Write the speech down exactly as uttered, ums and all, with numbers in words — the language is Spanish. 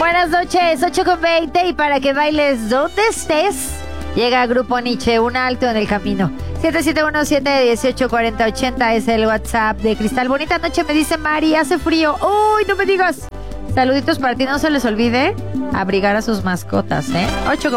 Buenas noches, ocho con veinte, y para que bailes donde estés, llega Grupo Nietzsche, un alto en el camino. siete siete uno, siete uno ocho, cuatro cero ocho cero es el WhatsApp de Cristal. Bonita noche, me dice Mari, hace frío. Uy, no me digas. Saluditos para ti, no se les olvide abrigar a sus mascotas, ¿eh? ocho